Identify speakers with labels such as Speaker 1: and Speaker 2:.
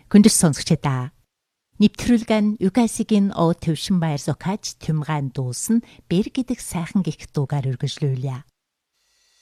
Speaker 1: Хүндэж сонсогчдаа нэвтрүүлгэн Юкасигийн о төвшин баяр зохиож Тэмган дуусан Бэр гэдэг сайхан гих дуугаар үргэлжлүүлье.